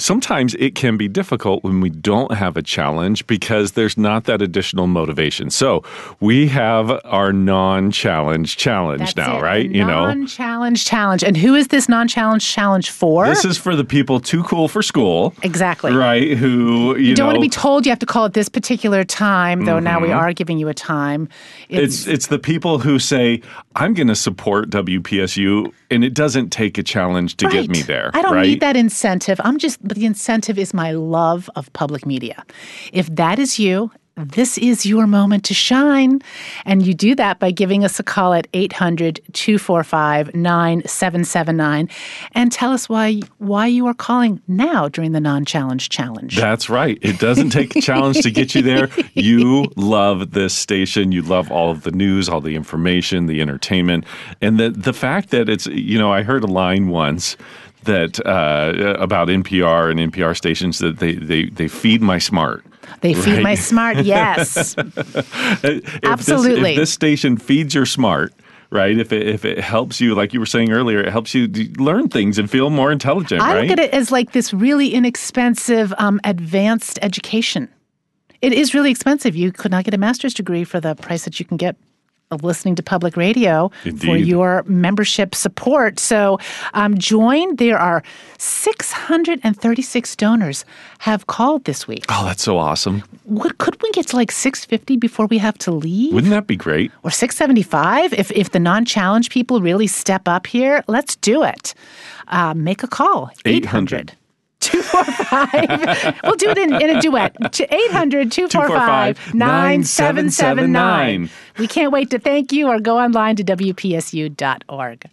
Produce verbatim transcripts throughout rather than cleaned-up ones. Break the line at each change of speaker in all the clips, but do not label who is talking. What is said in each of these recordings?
sometimes it can be difficult when we don't have a challenge because there's not that additional motivation. So we have our non-challenge challenge
That's
now,
it.
right?
A
you know,
non-challenge challenge. And who is this non-challenge challenge for?
This is for the people too cool for school.
Exactly.
Right? Who, you,
you don't
know,
want to be told you have to call at this particular time, though. Mm-hmm. Now we are giving you a time.
It's it's, it's the people who say, I'm going to support W P S U, and it doesn't take a challenge to
right.
get me there.
I don't
right?
need that incentive. I'm just, but the incentive is my love of public media. If that is you, this is your moment to shine. And you do that by giving us a call at eight hundred, two four five, nine seven seven nine and tell us why why you are calling now during the non-challenge challenge.
That's right. It doesn't take a challenge to get you there. You love this station. You love all of the news, all the information, the entertainment. And the, the fact that it's, you know, I heard a line once that uh, about N P R and N P R stations that they, they, they feed my smart.
They feed
right?
my smart, yes.
if
Absolutely.
This, if this station feeds your smart, right? If it, if it helps you, like you were saying earlier, it helps you learn things and feel more intelligent,
I
right?
look at it as like this really inexpensive um, advanced education. It is really expensive. You could not get a master's degree for the price that you can get of listening to public radio.
Indeed.
For your membership support. So um, join. There are six hundred thirty-six donors have called this week.
Oh, that's so awesome.
What, could we get to like six fifty before we have to leave?
Wouldn't that be great?
Or six seventy-five? If, if the non-challenge people really step up here, let's do it. Uh, make a call. eight hundred two four five We'll do it in, in a duet. eight hundred, two four five, nine seven seven nine We can't wait to thank you or go online to W P S U dot org.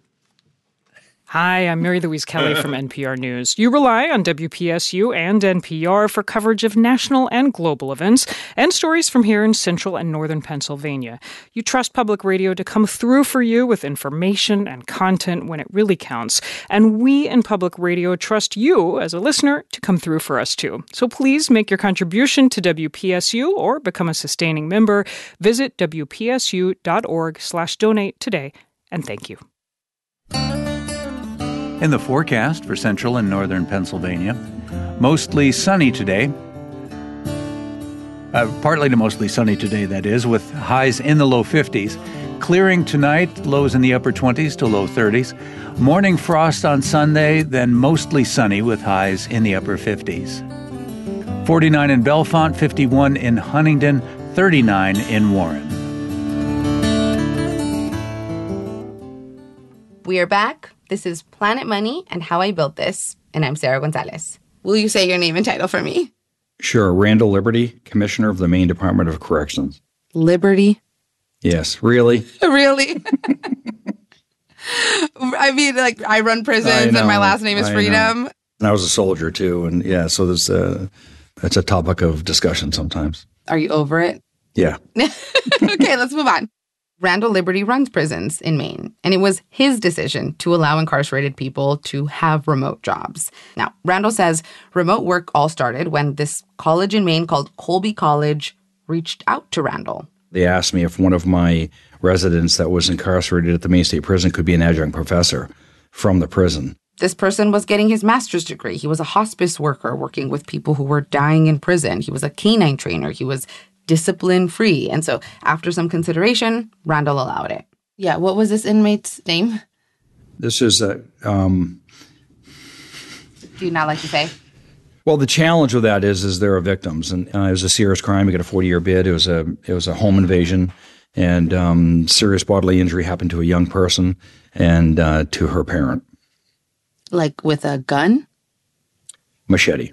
Hi, I'm Mary Louise Kelly from N P R News. You rely on W P S U and N P R for coverage of national and global events and stories from here in central and northern Pennsylvania. You trust public radio to come through for you with information and content when it really counts. And we in public radio trust you as a listener to come through for us too. So please make your contribution to W P S U or become a sustaining member. Visit W P S U dot org slash donate today. And thank you.
In the forecast for central and northern Pennsylvania, mostly sunny today. Uh, partly to mostly sunny today, that is, with highs in the low fifties. Clearing tonight, lows in the upper twenties to low thirties. Morning frost on Sunday, then mostly sunny with highs in the upper fifties. forty-nine in Bellefonte, fifty-one in Huntingdon, thirty-nine in Warren.
We are back. This is Planet Money and How I Built This, and I'm Sarah Gonzalez. Will you say your name and title for me?
Sure. Randall Liberty, Commissioner of the Maine Department of Corrections.
Liberty?
Yes. Really?
Really? I mean, like, I run prisons
I
and my last name is
I
Freedom.
know. And I was a soldier, too. And, yeah, so there's uh, that's a topic of discussion sometimes.
Are you over it?
Yeah.
Okay, let's move on. Randall Liberty runs prisons in Maine, and it was his decision to allow incarcerated people to have remote jobs. Now, Randall says remote work all started when this college in Maine called Colby College reached out to Randall.
They asked me if one of my residents that was incarcerated at the Maine State Prison could be an adjunct professor from the prison.
This person was getting his master's degree. He was a hospice worker working with people who were dying in prison. He was a canine trainer. He was discipline-free. And so after some consideration, Randall allowed it. Yeah, what was this inmate's name?
This is a... Um,
Do you not like to say?
Well, the challenge with that is, is there are victims, and uh, it was a serious crime. We got a forty-year bid. It was a, it was a home invasion, and um, serious bodily injury happened to a young person and uh, to her parent.
Like with a gun?
Machete.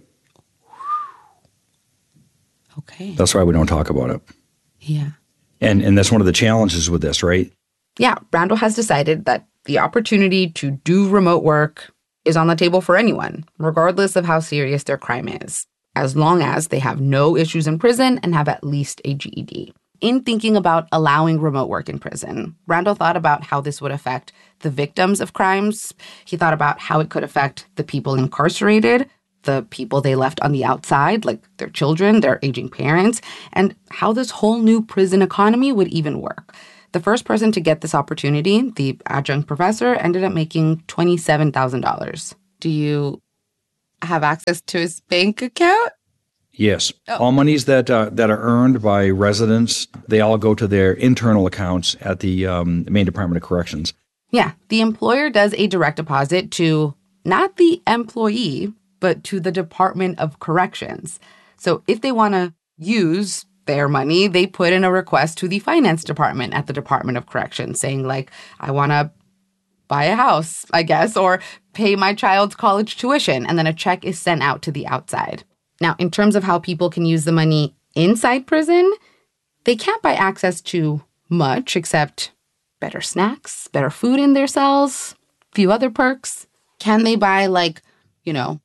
Okay.
That's why we don't talk about it.
Yeah.
And and that's one of the challenges with this, right?
Yeah, Randall has decided that the opportunity to do remote work is on the table for anyone, regardless of how serious their crime is, as long as they have no issues in prison and have at least a G E D. In thinking about allowing remote work in prison, Randall thought about how this would affect the victims of crimes. He thought about how it could affect the people incarcerated, the people they left on the outside, like their children, their aging parents, and how this whole new prison economy would even work. The first person to get this opportunity, the adjunct professor, ended up making twenty-seven thousand dollars. Do you have access to his bank account?
Yes.
Oh.
All monies that uh, that are earned by residents, they all go to their internal accounts at the um, Maine Department of Corrections.
Yeah, the employer does a direct deposit to not the employee, but to the Department of Corrections. So if they want to use their money, they put in a request to the finance department at the Department of Corrections saying, like, I want to buy a house, I guess, or pay my child's college tuition. And then a check is sent out to the outside. Now, in terms of how people can use the money inside prison, they can't buy access to much except better snacks, better food in their cells, a few other perks. Can they buy, like, you know,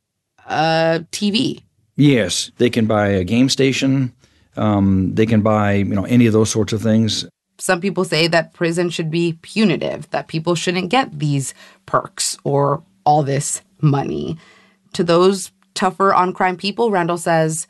a T V?
Yes, they can buy a game station. Um, they can buy, you know, any of those sorts of things.
Some people say that prison should be punitive, that people shouldn't get these perks or all this money. To those tougher on crime people, Randall says,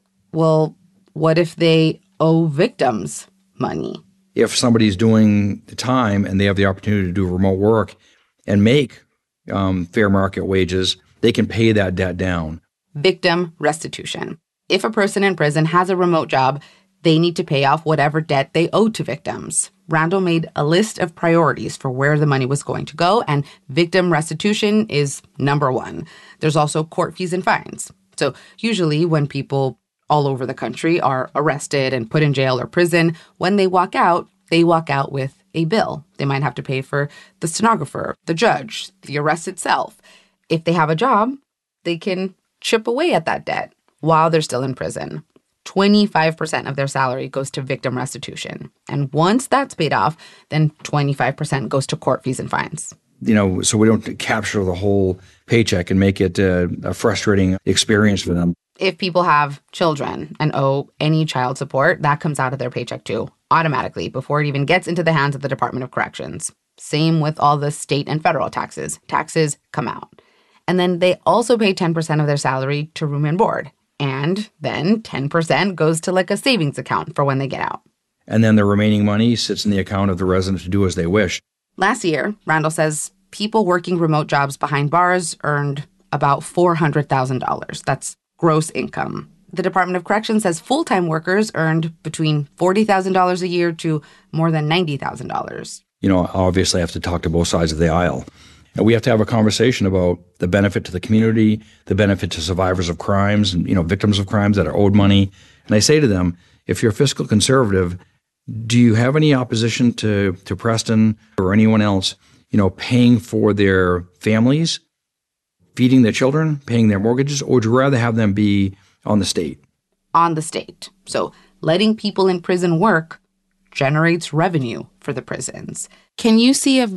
well, what if they owe victims money?
If somebody's doing the time and they have the opportunity to do remote work and make um, fair market wages, they can pay that debt down.
Victim restitution. If a person in prison has a remote job, they need to pay off whatever debt they owe to victims. Randall made a list of priorities for where the money was going to go, and victim restitution is number one. There's also court fees and fines. So usually when people all over the country are arrested and put in jail or prison, when they walk out, they walk out with a bill. They might have to pay for the stenographer, the judge, the arrest itself. If they have a job, they can chip away at that debt while they're still in prison. twenty-five percent of their salary goes to victim restitution. And once that's paid off, then twenty-five percent goes to court fees and fines.
You know, so we don't capture the whole paycheck and make it uh, a frustrating experience for them.
If people have children and owe any child support, that comes out of their paycheck too, automatically, before it even gets into the hands of the Department of Corrections. Same with all the state and federal taxes. Taxes come out. And then they also pay ten percent of their salary to room and board. And then ten percent goes to like a savings account for when they get out.
And then the remaining money sits in the account of the resident to do as they wish.
Last year, Randall says people working remote jobs behind bars earned about four hundred thousand dollars. That's gross income. The Department of Corrections says full-time workers earned between forty thousand dollars a year to more than ninety thousand dollars.
You know, obviously I have to talk to both sides of the aisle. And we have to have a conversation about the benefit to the community, the benefit to survivors of crimes and, you know, victims of crimes that are owed money. And I say to them, if you're a fiscal conservative, do you have any opposition to, to Preston or anyone else, you know, paying for their families, feeding their children, paying their mortgages, or would you rather have them be on the state?
On the state. So letting people in prison work generates revenue for the prisons. Can you see a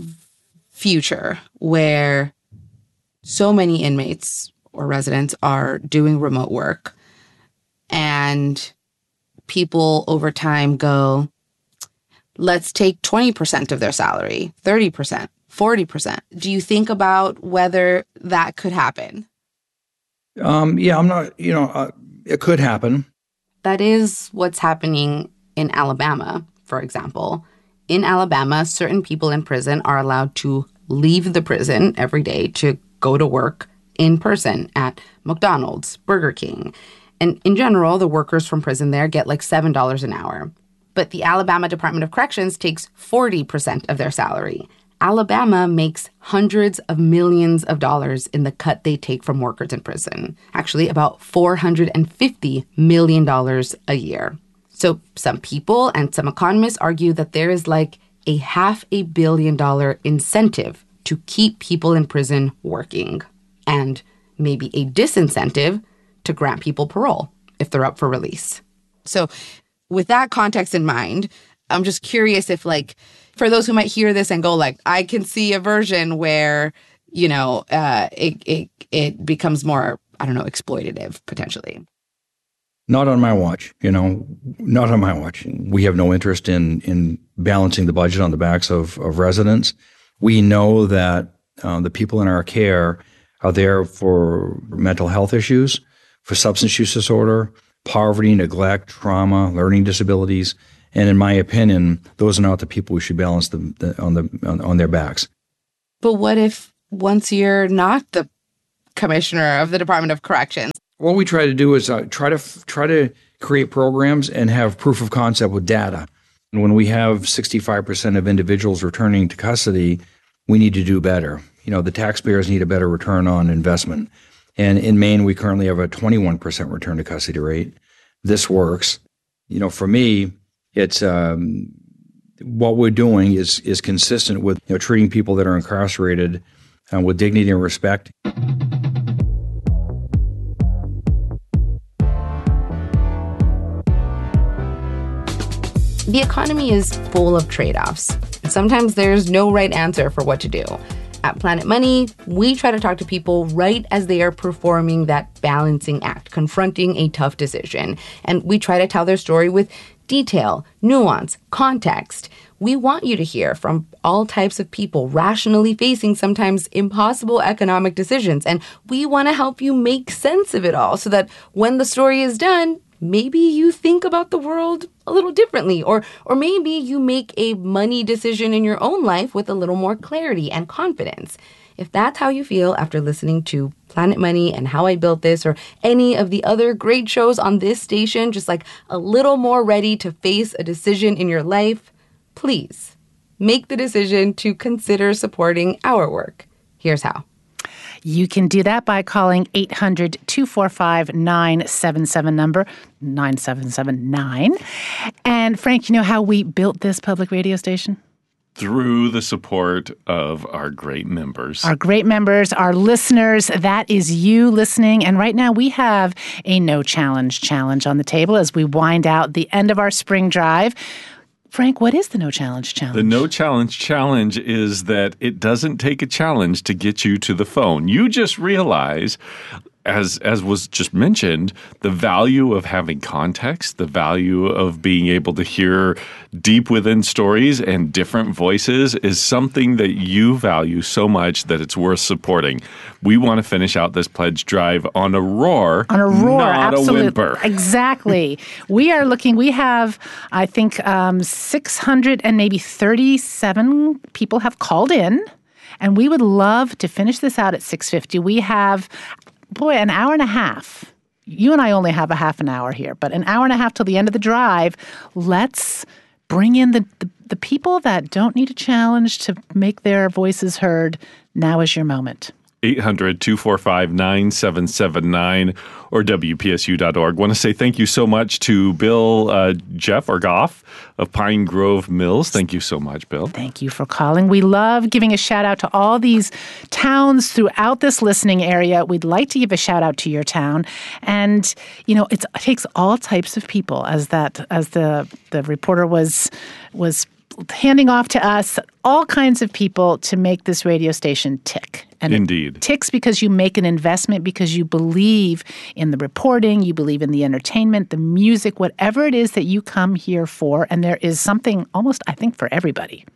future where so many inmates or residents are doing remote work and people over time go, let's take twenty percent of their salary, thirty percent, forty percent. Do you think about whether that could happen?
Um, yeah, I'm not, you know, uh, it could happen.
That is what's happening in Alabama, for example. In Alabama, certain people in prison are allowed to leave the prison every day to go to work in person at McDonald's, Burger King. And in general, the workers from prison there get like seven dollars an hour. But the Alabama Department of Corrections takes forty percent of their salary. Alabama makes hundreds of millions of dollars in the cut they take from workers in prison. Actually, about four hundred fifty million dollars a year. So some people and some economists argue that there is like a half a billion dollar incentive to keep people in prison working, and maybe a disincentive to grant people parole if they're up for release. So with that context in mind, I'm just curious if, like, for those who might hear this and go like, I can see a version where, you know, uh, it, it, it becomes more, I don't know, exploitative potentially.
Not on my watch, you know, not on my watch. We have no interest in in balancing the budget on the backs of, of residents. We know that uh, the people in our care are there for mental health issues, for substance use disorder, poverty, neglect, trauma, learning disabilities. And in my opinion, those are not the people we should balance the, the, on, the, on, on their backs.
But what if once you're not the commissioner of the Department of Corrections.
What we try to do is uh, try to f- try to create programs and have proof of concept with data. And when we have sixty-five percent of individuals returning to custody, we need to do better. You know, the taxpayers need a better return on investment. And in Maine, we currently have a twenty-one percent return to custody rate. This works. You know, for me, it's um, what we're doing is is consistent with, you know, treating people that are incarcerated uh, with dignity and respect.
The economy is full of trade-offs. Sometimes there's no right answer for what to do. At Planet Money, we try to talk to people right as they are performing that balancing act, confronting a tough decision. And we try to tell their story with detail, nuance, context. We want you to hear from all types of people rationally facing sometimes impossible economic decisions. And we want to help you make sense of it all so that when the story is done, maybe you think about the world a little differently, or or maybe you make a money decision in your own life with a little more clarity and confidence. If that's how you feel after listening to Planet Money and How I Built This, or any of the other great shows on this station, just like a little more ready to face a decision in your life, please make the decision to consider supporting our work. Here's how.
You can do that by calling eight hundred, two four five, nine seven seven, number nine seven seven nine. And Frank, you know how we built this public radio station?
Through the support of our great members.
Our great members, our listeners, that is you listening. And right now we have a no challenge challenge on the table as we wind out the end of our spring drive. Frank, what is the No Challenge Challenge?
The No Challenge Challenge is that it doesn't take a challenge to get you to the phone. You just realize, as as was just mentioned, the value of having context, the value of being able to hear deep within stories and different voices is something that you value so much that it's worth supporting. We want to finish out this pledge drive on a roar,
on a roar,
not
absolutely.
a whimper.
Exactly. We are looking, we have, I think, um, six hundred and maybe thirty-seven people have called in, and we would love to finish this out at six fifty. We have Boy, an hour and a half. You and I only have a half an hour here, but an hour and a half till the end of the drive. Let's bring in the, the, the people that don't need a challenge to make their voices heard. Now is your moment.
eight hundred, two four five, nine seven seven nine or W P S U dot org. I want to say thank you so much to Bill uh, Jeff or Goff of Pine Grove Mills. Thank you so much, Bill.
Thank you for calling. We love giving a shout out to all these towns throughout this listening area. We'd like to give a shout out to your town. And, you know, it's, it takes all types of people, as that as the the reporter was was handing off to us, all kinds of people to make this radio station tick. And
Indeed.
It ticks because you make an investment, because you believe in the reporting, you believe in the entertainment, the music, whatever it is that you come here for, and there is something almost, I think, for everybody.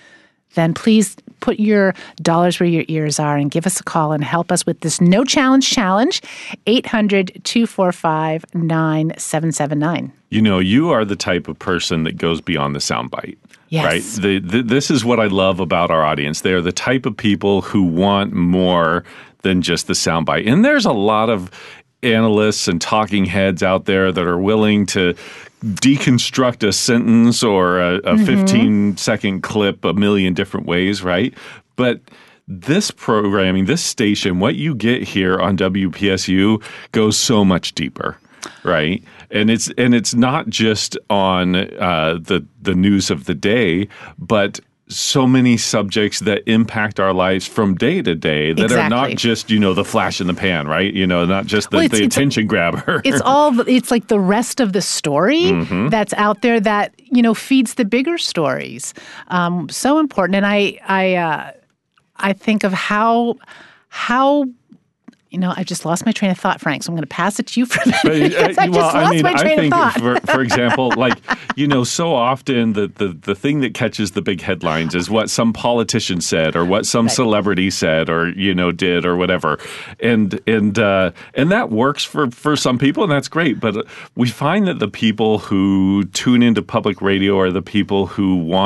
Then please put your dollars where your ears are and give us a call and help us with this No Challenge Challenge, eight hundred, two four five, nine seven seven nine.
You know, you are the type of person that goes beyond the soundbite.
Yes.
Right? The, the, this is what I love about our audience. They're the type of people who want more than just the soundbite. And there's a lot of analysts and talking heads out there that are willing to deconstruct a sentence or a, a mm-hmm. fifteen-second clip a million different ways, right? But this programming, this station, what you get here on W P S U goes so much deeper. Right, and it's and it's not just on uh, the the news of the day, but so many subjects that impact our lives from day to day that
exactly.
are not just, you know, the flash in the pan, right? You know, not just the, well, the attention grabber.
It's all it's like the rest of the story mm-hmm. that's out there that, you know, feeds the bigger stories. Um, so important, and I I uh, I think of how how. You know, I just lost my train of thought, Frank, so I'm going to pass it to you for a minute.
But, uh,
I just
well,
lost
I mean,
my train
I think,
of thought.
for, for example, like, you know, so often the, the, the thing that catches the big headlines is what some politician said or what some right. celebrity said or, you know, did or whatever. And and uh, and that works for, for some people, and that's great. But we find that the people who tune into public radio are the people who want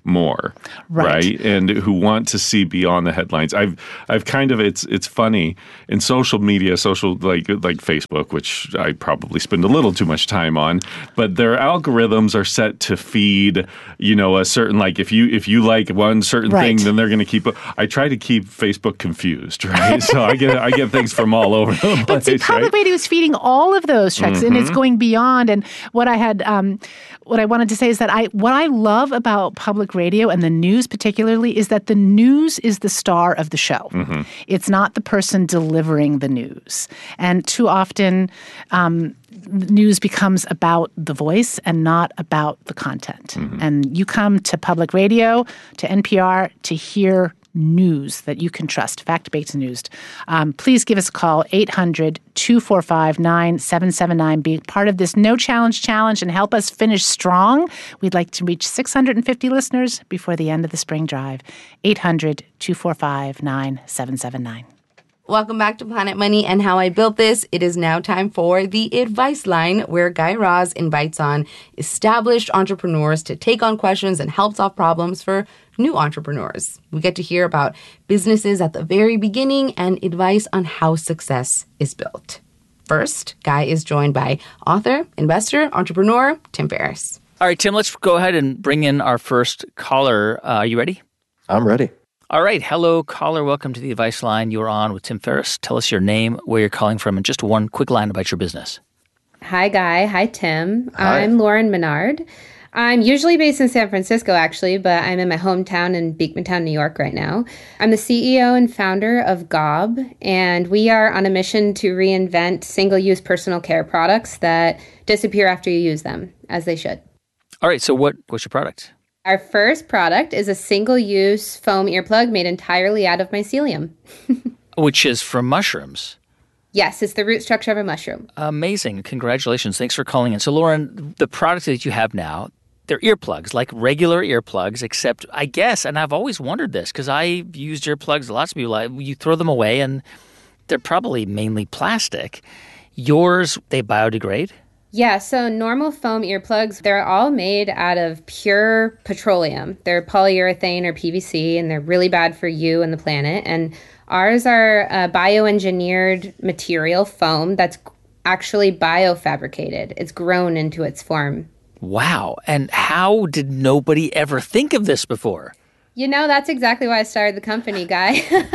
more,
Right.
right? And who want to see beyond the headlines. I've I've kind of it's it's funny in social media, social like like Facebook, which I probably spend a little too much time on, but their algorithms are set to feed, you know, a certain like if you if you like one certain
Right.
thing, then they're going to keep. I try to keep Facebook confused, right? So I get I get things from all over the place.
But see, public
right?
radio is feeding all of those checks,
Mm-hmm.
and it's going beyond. And what I had, um, what I wanted to say is that I, what I love about public radio and the news particularly is that the news is the star of the show.
Mm-hmm.
It's not the person delivering the news, and too often. Um, News becomes about the voice and not about the content.
Mm-hmm.
And you come to public radio, to N P R, to hear news that you can trust, fact-based news. Um, please give us a call, eight hundred, two four five, nine seven seven nine. Be part of this No Challenge Challenge and help us finish strong. We'd like to reach six hundred fifty listeners before the end of the spring drive. eight hundred, two four five, nine seven seven nine.
Welcome back to Planet Money and How I Built This. It is now time for the Advice Line, where Guy Raz invites on established entrepreneurs to take on questions and help solve problems for new entrepreneurs. We get to hear about businesses at the very beginning and advice on how success is built. First, Guy is joined by author, investor, entrepreneur, Tim Ferriss.
All right, Tim, let's go ahead and bring in our first caller. Uh, are you ready?
I'm ready.
All right. Hello, caller. Welcome to the Advice Line. You're on with Tim Ferriss. Tell us your name, where you're calling from, and just one quick line about your business.
Hi, Guy. Hi, Tim.
Hi.
I'm Lauren Menard. I'm usually based in San Francisco, actually, but I'm in my hometown in Beekmantown, New York right now. I'm the C E O and founder of Gob, and we are on a mission to reinvent single-use personal care products that disappear after you use them, as they should.
All right. So what what's your product?
Our first product is a single-use foam earplug made entirely out of mycelium.
Which is from mushrooms.
Yes, it's the root structure of a mushroom.
Amazing. Congratulations. Thanks for calling in. So, Lauren, the products that you have now, they're earplugs, like regular earplugs, except I guess, and I've always wondered this because I used earplugs, lots of people, like, you throw them away and they're probably mainly plastic. Yours, they biodegrade?
Yeah, so normal foam earplugs, they're all made out of pure petroleum. They're polyurethane or P V C, and they're really bad for you and the planet. And ours are a bioengineered material foam that's actually biofabricated. It's grown into its form.
Wow. And how did nobody ever think of this before?
You know, that's exactly why I started the company, Guy.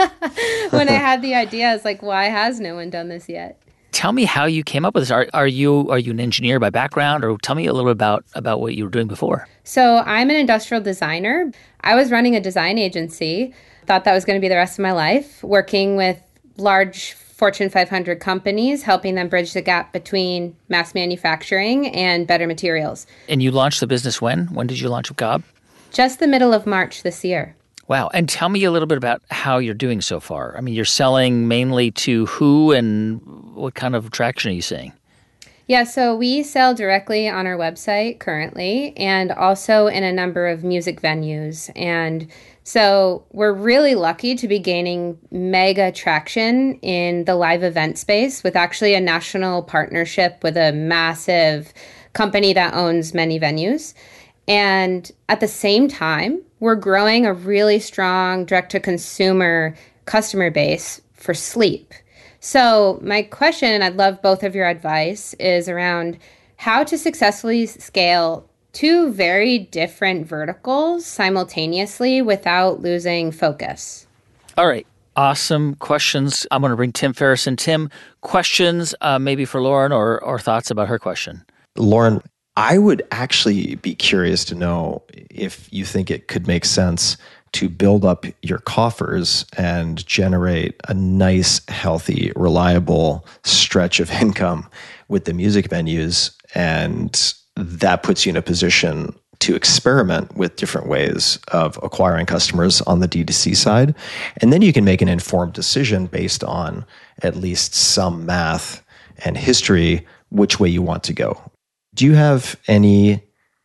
When I had the idea, I was like, why has no one done this yet?
Tell me how you came up with this. Are, are you are you an engineer by background, or tell me a little bit about, about what you were doing before?
So I'm an industrial designer. I was running a design agency. Thought that was going to be the rest of my life, working with large Fortune five hundred companies, helping them bridge the gap between mass manufacturing and better materials.
And you launched the business when? When did you launch Gob?
Just the middle of March this year.
Wow. And tell me a little bit about how you're doing so far. I mean, you're selling mainly to who, and what kind of traction are you seeing?
Yeah, so we sell directly on our website currently, and also in a number of music venues. And so we're really lucky to be gaining mega traction in the live event space with actually a national partnership with a massive company that owns many venues. And at the same time, we're growing a really strong direct-to-consumer customer base for sleep. So my question, and I'd love both of your advice, is around how to successfully scale two very different verticals simultaneously without losing focus.
All right. Awesome questions. I'm going to bring Tim Ferriss in. Tim, questions uh, maybe for Lauren, or, or thoughts about her question?
Lauren, I would actually be curious to know if you think it could make sense to build up your coffers and generate a nice, healthy, reliable stretch of income with the music venues. And that puts you in a position to experiment with different ways of acquiring customers on the D two C side. And then you can make an informed decision based on at least some math and history, which way you want to go. Do you have any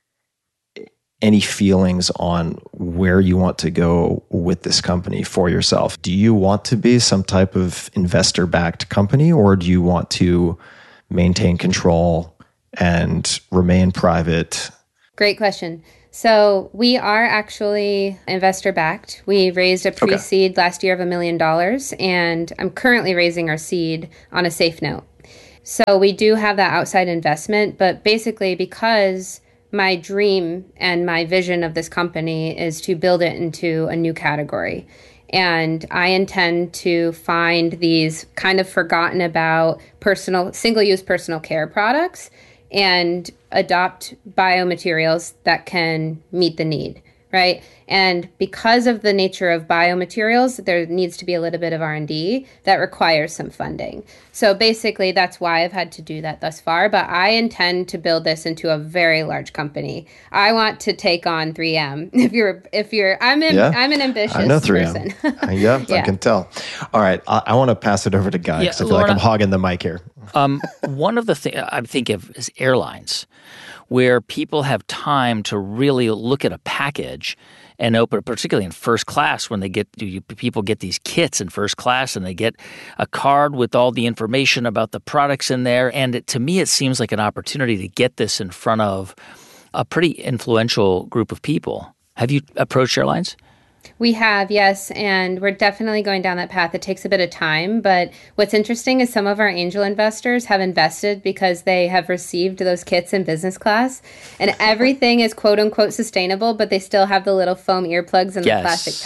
any feelings on where you want to go with this company for yourself? Do you want to be some type of investor-backed company, or do you want to maintain control and remain private?
Great question. So we are actually investor backed. We raised a pre-seed okay. last year of a million dollars, and I'm currently raising our seed on a safe note. So we do have that outside investment, but basically because my dream and my vision of this company is to build it into a new category. And I intend to find these kind of forgotten about personal, single-use personal care products and adopt biomaterials that can meet the need, right? And because of the nature of biomaterials, there needs to be a little bit of R and D that requires some funding. So basically, that's why I've had to do that thus far. But I intend to build this into a very large company. I want to take on three M. If you're, if you're, I'm, in, yeah. I'm an ambitious
I know three M.
person.
uh, yeah, yeah, I can tell. All right, I, I want to pass it over to Guy because yeah, I feel Laura, like I'm hogging the mic here.
um, one of the things I think of is airlines, where people have time to really look at a package and open, particularly in first class, when they get people get these kits in first class and they get a card with all the information about the products in there. And it, to me, it seems like an opportunity to get this in front of a pretty influential group of people. Have you approached airlines?
We have, yes, and we're definitely going down that path. It takes a bit of time, but what's interesting is some of our angel investors have invested because they have received those kits in business class, and everything is quote-unquote sustainable, but they still have the little foam earplugs in yes. the plastic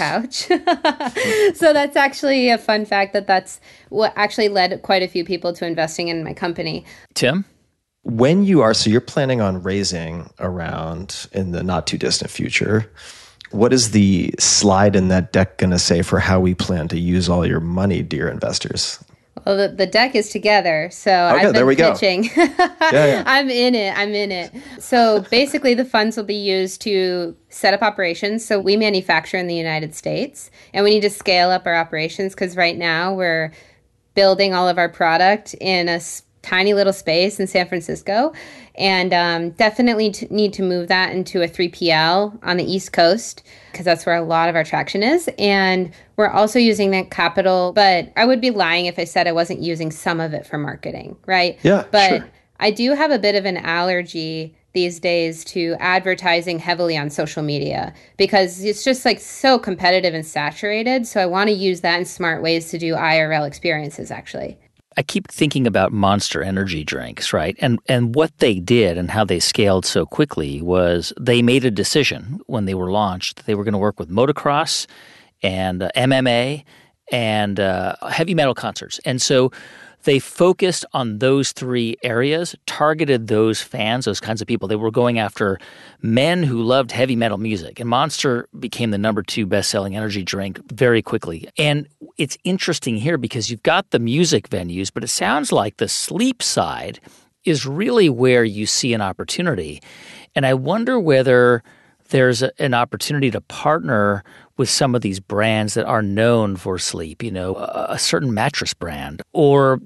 pouch. So that's actually a fun fact that that's what actually led quite a few people to investing in my company.
Tim?
When you are, so you're planning on raising around in the not too distant future, what is the slide in that deck going to say for how we plan to use all your money, dear investors?
Well, the, the deck is together, so
okay,
I've been
there we
pitching.
Go. yeah, yeah.
I'm in it. I'm in it. So basically, the funds will be used to set up operations. So we manufacture in the United States, and we need to scale up our operations because right now we're building all of our product in a tiny little space in San Francisco, and um, definitely t- need to move that into a three P L on the East Coast because that's where a lot of our traction is. And we're also using that capital, but I would be lying if I said I wasn't using some of it for marketing, right?
Yeah,
but
sure.
I do have a bit of an allergy these days to advertising heavily on social media because it's just like so competitive and saturated. So I want to use that in smart ways to do I R L experiences, actually.
I keep thinking about Monster Energy drinks, right? And and what they did and how they scaled so quickly was they made a decision when they were launched that they were going to work with motocross and uh, M M A and uh, heavy metal concerts. And so they focused on those three areas, targeted those fans, those kinds of people. They were going after men who loved heavy metal music. And Monster became the number two best-selling energy drink very quickly. And it's interesting here because you've got the music venues, but it sounds like the sleep side is really where you see an opportunity. And I wonder whether there's a, an opportunity to partner with some of these brands that are known for sleep, you know, a, a certain mattress brand or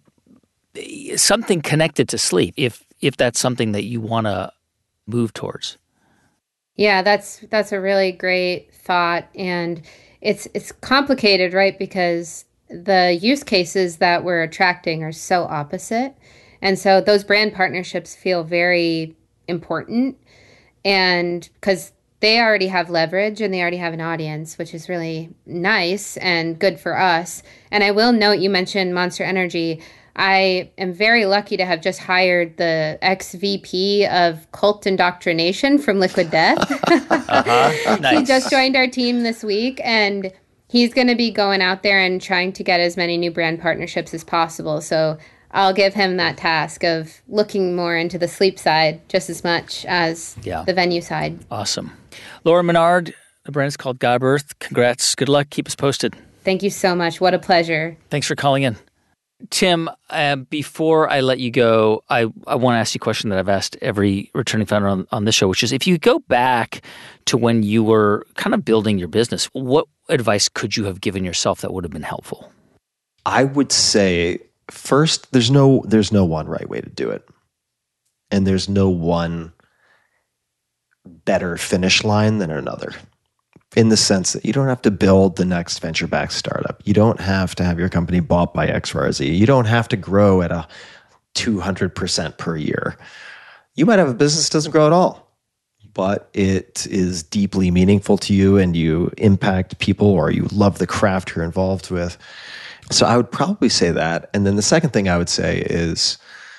something connected to sleep, if if that's something that you want to move towards.
Yeah, that's that's a really great thought, and it's it's complicated, right? Because the use cases that we're attracting are so opposite, and so those brand partnerships feel very important, and because they already have leverage and they already have an audience, which is really nice and good for us. And I will note, you mentioned Monster Energy. I am very lucky to have just hired the ex-V P of cult indoctrination from Liquid Death. uh-huh. Nice. He just joined our team this week, and he's going to be going out there and trying to get as many new brand partnerships as possible. So I'll give him that task of looking more into the sleep side just as much as yeah. the venue side.
Awesome. Laura Menard, the brand is called Godbirth. Congrats. Good luck. Keep us posted.
Thank you so much. What a pleasure.
Thanks for calling in. Tim, uh, before I let you go, I, I want to ask you a question that I've asked every returning founder on, on this show, which is if you go back to when you were kind of building your business, what advice could you have given yourself that would have been helpful?
I would say, first, there's no there's no one right way to do it. And there's no one better finish line than another. In the sense that you don't have to build the next venture-backed startup. You don't have to have your company bought by X Y Z. You don't have to grow at a two hundred percent per year. You might have a business that doesn't grow at all. but it is deeply meaningful to you and you impact people or you love the craft you're involved with. So I would probably say that. And then the second thing I would say is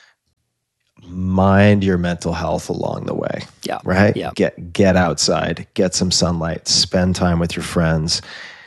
mind your mental health along the way.
Yeah.
Right?
Yeah.
Get get outside, get some sunlight, spend time with your friends.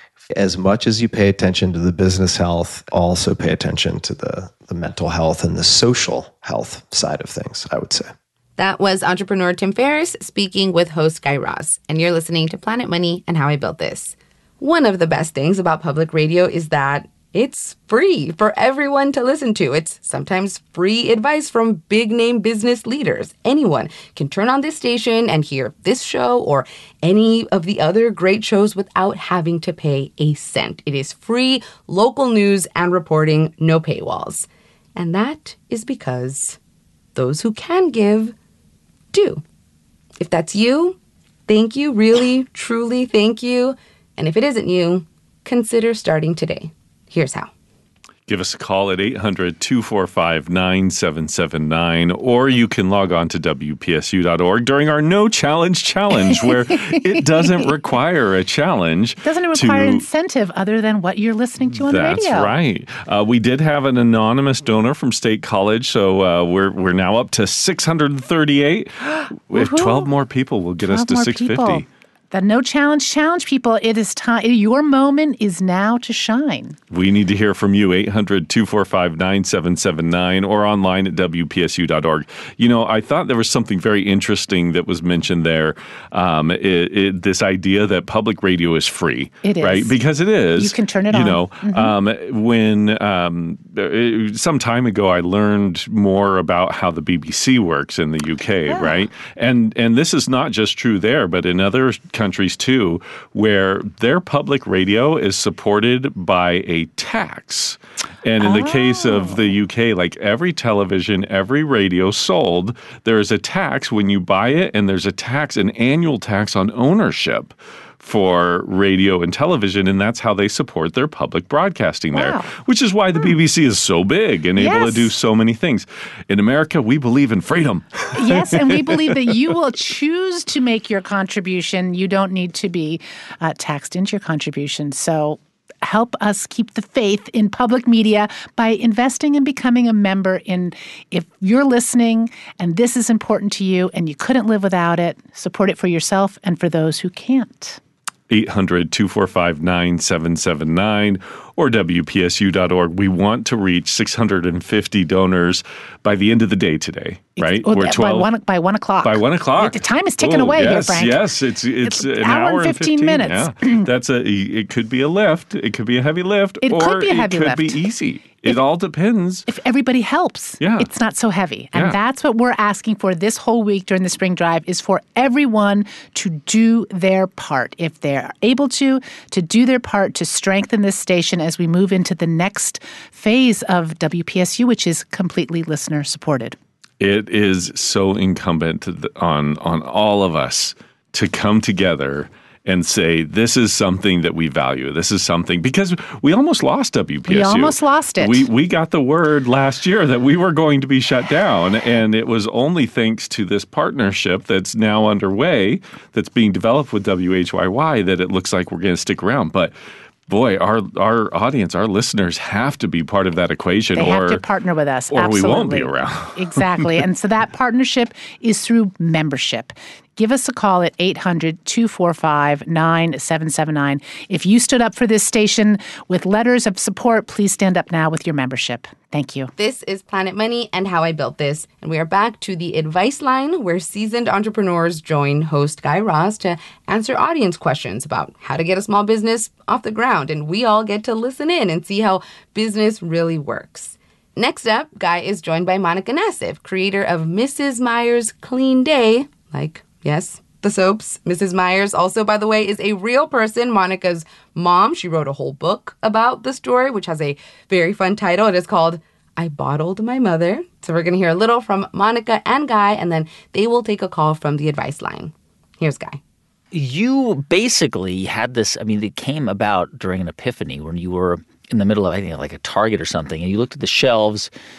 As much as you pay attention to the business health, also pay attention to the, the mental health and the social health side of things, I would say.
That was entrepreneur Tim Ferriss speaking with host Guy Raz, and you're listening to Planet Money and How I Built This. One of the best things about public radio is that it's free for everyone to listen to. It's sometimes free advice from big-name business leaders. Anyone can turn on this station and hear this show or any of the other great shows without having to pay a cent. It is free, local news and reporting, no paywalls. And that is because those who can give do. If that's you, thank you, really, truly thank you. And if it isn't you, consider starting today. Here's how.
Give us a call at eight hundred, two four five, nine seven seven nine, or you can log on to W P S U dot org during our No Challenge Challenge, where it doesn't require a challenge.
It doesn't require
to,
incentive other than what you're listening to on the radio.
That's right. Uh, we did have an anonymous donor from State College, so uh, we're we're now up to six hundred thirty-eight. With twelve more people will get us to six hundred fifty.
People. The No Challenge Challenge, people, it is time. Your moment is now to shine.
We need to hear from you, eight hundred, two four five, nine seven seven nine, or online at W P S U dot org. You know, I thought there was something very interesting that was mentioned there, um, it, it, this idea that public radio is free.
It is.
Right? Because it is.
You can turn it
you
on.
You know,
mm-hmm.
um, when um, it, some time ago I learned more about how the B B C works in the U K,
yeah.
right? And, and this is not just true there, but in other countries, countries too, where their public radio is supported by a tax. And in
oh.
the case of the U K, like every television, every radio sold, there is a tax when you buy it, and there's a tax, an annual tax on ownership for radio and television, and that's how they support their public broadcasting there,
wow.
which is why the B B C is so big and
yes.
able to do so many things. In America, we believe in freedom.
Yes, and we believe that you will choose to make your contribution. You don't need to be uh, taxed into your contribution. So help us keep the faith in public media by investing and becoming a member in, if you're listening and this is important to you and you couldn't live without it, support it for yourself and for those who can't.
eight hundred, two four five, nine seven seven nine or W P S U dot org. We want to reach six hundred fifty donors by the end of the day today, right?
Oh,
We're twelve
by one by one o'clock.
By one o'clock.
The time is ticking
oh,
away
yes,
here, Frank.
Yes, it's it's,
it's
an
hour,
hour
and fifteen, minutes.
Yeah. That's a. It could be a lift. It could be a heavy lift.
It
or
could be a heavy
it could
lift.
be easy. It
If,
all depends.
If everybody helps,
yeah.
it's not so heavy. And
yeah.
that's what we're asking for this whole week during the spring drive, is for everyone to do their part. If they're able to, to do their part to strengthen this station as we move into the next phase of W P S U, which is completely listener supported.
It is so incumbent on on all of us to come together and say, this is something that we value. This is something, because we almost lost W P S U.
We almost lost it.
We we got the word last year that we were going to be shut down, and it was only thanks to this partnership that's now underway, that's being developed with W H Y Y, that it looks like we're going to stick around. But boy, our our audience, our listeners have to be part of that equation.
They
or,
have to partner with us.
Or
Absolutely.
we won't be around.
Exactly. And so that partnership is through membership. Give us a call at eight hundred, two four five, nine seven seven nine. If you stood up for this station with letters of support, please stand up now with your membership. Thank you.
This is Planet Money and How I Built This. And we are back to the advice line, where seasoned entrepreneurs join host Guy Raz to answer audience questions about how to get a small business off the ground. And we all get to listen in and see how business really works. Next up, Guy is joined by Monica Nassif, creator of Missus Meyer's Clean Day, like, yes, the soaps. Missus Meyer's also, by the way, is a real person. Monica's mom, she wrote a whole book about the story, which has a very fun title. It is called I Bottled My Mother. So we're going to hear a little from Monica and Guy, and then they will take a call from the advice line. Here's Guy.
You basically had this, I mean, it came about during an epiphany when you were in the middle of, I think, like a Target or something, and you looked at the shelves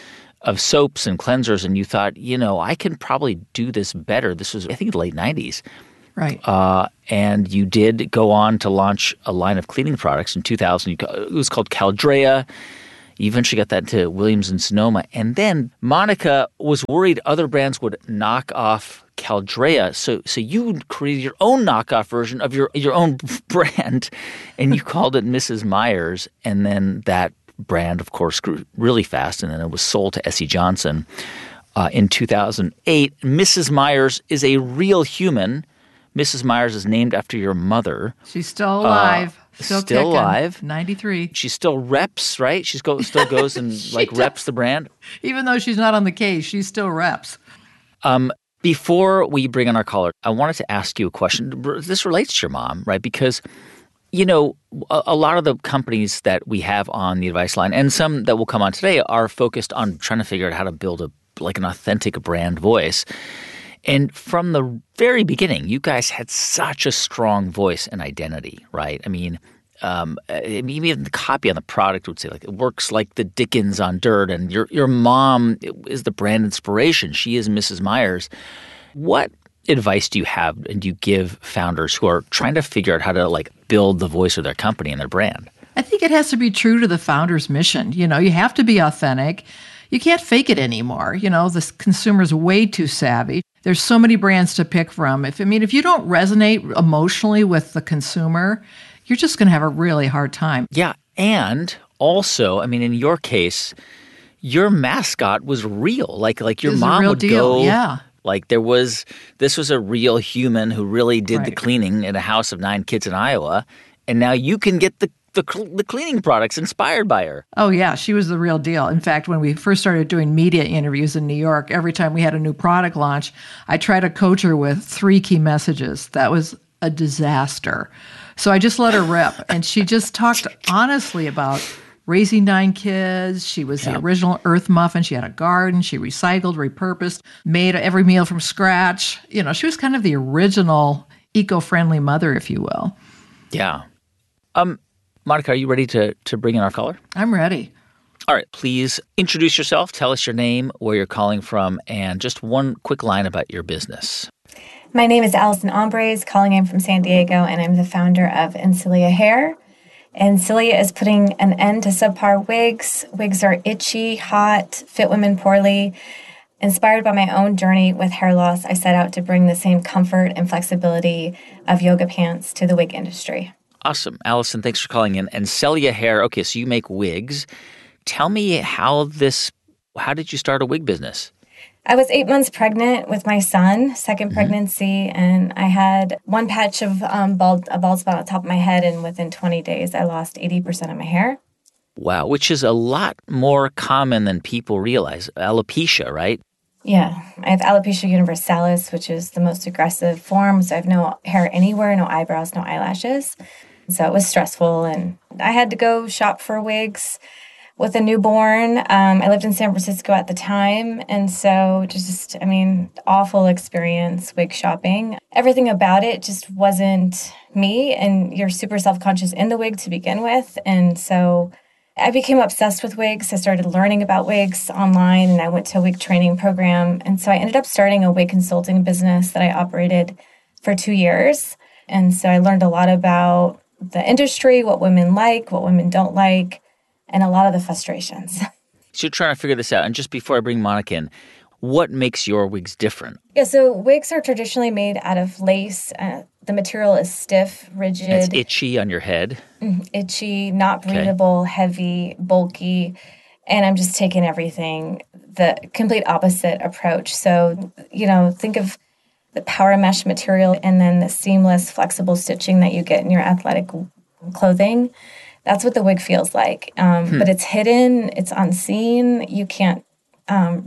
of soaps and cleansers, and you thought, you know, I can probably do this better. This was, I think, the late nineties.
Right.
Uh, and you did go on to launch a line of cleaning products in two thousand. It was called Caldrea. You eventually got that to Williams and Sonoma. And then Monica was worried other brands would knock off Caldrea. So so you created your own knockoff version of your, your own brand, and you called it Missus Meyer's. And then that brand, of course, grew really fast, and then it was sold to S C Johnson uh, in two thousand eight. Missus Meyer's is a real human. Missus Meyer's is named after your mother.
She's still alive.
Uh,
Still,
still
kicking.
alive.
ninety-three.
She still reps, right? She go, still goes and like
does.
reps the brand.
Even though she's not on the case, she still reps.
Um, before we bring on our caller, I wanted to ask you a question. This relates to your mom, right? Because, you know, a, a lot of the companies that we have on the advice line, and some that will come on today, are focused on trying to figure out how to build a like an authentic brand voice. And from the very beginning, you guys had such a strong voice and identity, right? I mean, um, even the copy on the product would say, like, it works like the Dickens on dirt, and your your mom is the brand inspiration. She is Missus Meyer's. What advice do you have and do you give founders who are trying to figure out how to, like, build the voice of their company and their brand?
I think it has to be true to the founder's mission. You know, you have to be authentic. You can't fake it anymore. You know, the consumer's way too savvy. There's so many brands to pick from. If I mean, if you don't resonate emotionally with the consumer, you're just going to have a really hard time.
Yeah, and also, I mean, in your case, your mascot was real. Like, like your
It was a
mom
real
would
deal,
go.
yeah.
Like there was, this was a real human who really did
Right.
the cleaning in a house of nine kids in Iowa, and now you can get the the, the cleaning products inspired by her.
Oh, yeah, she was the real deal. In fact, when we first started doing media interviews in New York, every time we had a new product launch, I tried to coach her with three key messages. That was a disaster. So I just let her rip. And she just talked honestly about raising nine kids. She was
Yeah.
the original Earth Muffin. She had a garden. She recycled, repurposed, made every meal from scratch. You know, she was kind of the original eco-friendly mother, if you will.
Yeah. Um, Monica, are you ready to, to bring in our caller?
I'm ready.
All right. Please introduce yourself. Tell us your name, where you're calling from, and just one quick line about your business.
My name is Allison Ombres, calling in from San Diego, and I'm the founder of Encilia Hair. Encilia is putting an end to subpar wigs. Wigs are itchy, hot, fit women poorly. Inspired by my own journey with hair loss, I set out to bring the same comfort and flexibility of yoga pants to the wig industry.
Awesome. Allison, thanks for calling in. Encilia Hair. Okay, so you make wigs. Tell me how this, how did you start a wig business?
I was eight months pregnant with my son, second
Mm-hmm.
pregnancy, and I had one patch of um, bald, a bald spot on top of my head, and within twenty days, I lost eighty percent of my hair.
Wow, which is a lot more common than people realize. Alopecia, right?
Yeah, I have alopecia universalis, which is the most aggressive form. So I have no hair anywhere, no eyebrows, no eyelashes. So it was stressful, and I had to go shop for wigs with a newborn. Um, I lived in San Francisco at the time, and so just, I mean, awful experience wig shopping. Everything about it just wasn't me, and you're super self-conscious in the wig to begin with, and so I became obsessed with wigs. I started learning about wigs online, and I went to a wig training program. And so I ended up starting a wig consulting business that I operated for two years. And so I learned a lot about the industry, what women like, what women don't like, and a lot of the frustrations.
So you're trying to figure this out. And just before I bring Monica in, what makes your wigs different?
Yeah, so wigs are traditionally made out of lace. Uh, the material is stiff, rigid.
It's itchy on your head.
Itchy, not breathable, okay. Heavy, bulky. And I'm just taking everything, the complete opposite approach. So, you know, think of the power mesh material and then the seamless, flexible stitching that you get in your athletic clothing. That's what the wig feels like. Um, hmm. But it's hidden, it's unseen. You can't um,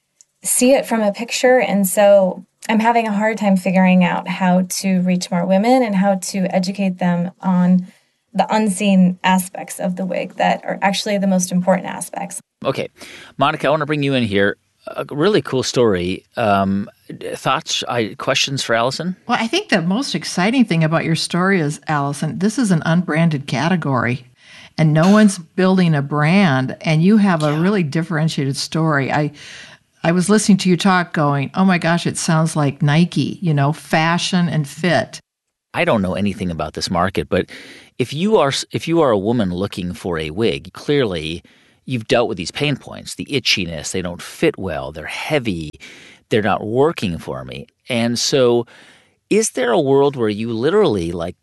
see it from a picture. And so I'm having a hard time figuring out how to reach more women and how to educate them on the unseen aspects of the wig that are actually the most important aspects.
Okay. Monica, I want to bring you in here. A really cool story. Um, thoughts, I, questions for Allison?
Well, I think the most exciting thing about your story is, Allison, this is an unbranded category. and no one's building a brand, and you have a really differentiated story. I I was listening to you talk going, oh my gosh, it sounds like Nike, you know, fashion and fit.
I don't know anything about this market, but if you are if you are a woman looking for a wig, clearly you've dealt with these pain points, the itchiness, they don't fit well, they're heavy, they're not working for me. And so is there a world where you literally like